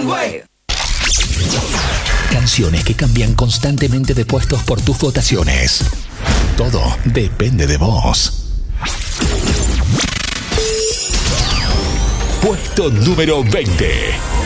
Uruguay. Canciones que cambian constantemente de puestos por tus votaciones. Todo depende de vos. Puesto número 20.